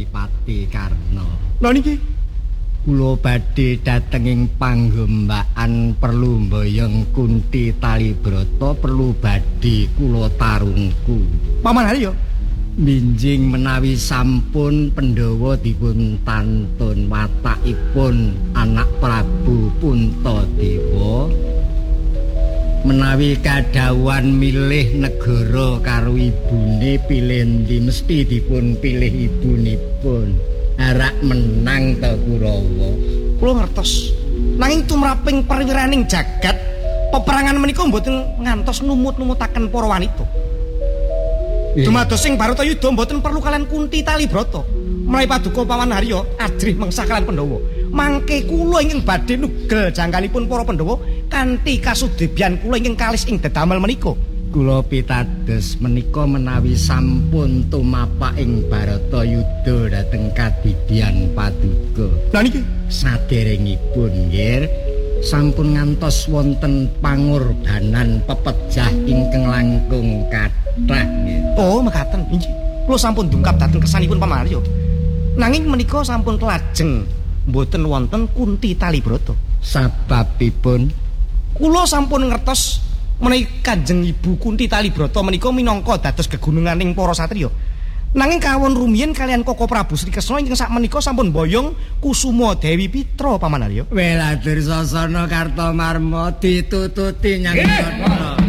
Adipati Karna. Lha niki Kula badhe dhateng ing panggembaan perlu mboyong Kunti Talibrata perlu badhe kula tarungku. Paman Haryo Minjing menawi sampun Pandhawa dipun tantun watakipun anak Prabu Puntadewa menawi kadhawan milih negara karo ibune pilih ndi mesti dipun pilih ibunipun. Harak menang ta Kurawa. kula ngertos. Nanging tumraping perwiraning jagat peperangan menika mboten ngantos numut-numutaken para wanita. Dumados sing Baratayuda mboten perlu kalian Kunti Talibrata. Menawi paduka Paman Harya ajrih mengsah kalian Pandhawa. Mangke kula ingkang badhe nugel jangkalipun para Pandhawa kanthi kasudebyan kula ingkang kalis ing dedamel menika. Kula pitados menika menawi sampun tumapak ing Baratayuda dhateng kadidyan paduka. Lah niki Saderengipun nggih sampun ngantos wonten pangorbanan pepejah ingkang langkung kathah nggih. oh mekaten inggih. Kula sampun dungkap dhateng kersanipun Paman Harya. Nanging menika sampun kelajeng mboten wonten Kunti Talibrata. Sababipun Kula sampun ngertos menawi Kanjeng Ibu Kunti Talibrata menika minangka dados gegununganing para satriya. Nanging kawon rumiyin kalian Koko Prabu Sri Kresna ingkang sakmenika sampun boyong Kusuma Dewi Pitra Paman Harya. Weladur sasana Kartamarma ditututi nyang